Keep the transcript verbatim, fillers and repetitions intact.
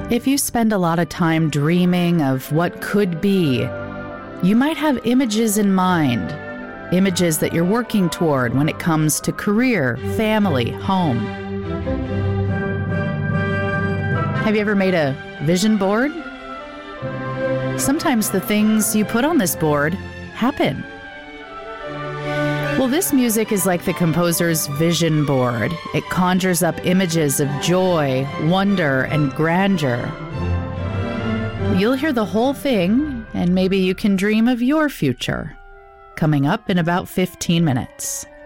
If you spend a lot of time dreaming of what could be, you might have images in mind, images that you're working toward when it comes to career, family, home. Have you ever made a vision board? Sometimes the things you put on this board happen. Well, this music is like the composer's vision board. It conjures up images of joy, wonder, and grandeur. You'll hear the whole thing, and maybe you can dream of your future. Coming up in about fifteen minutes.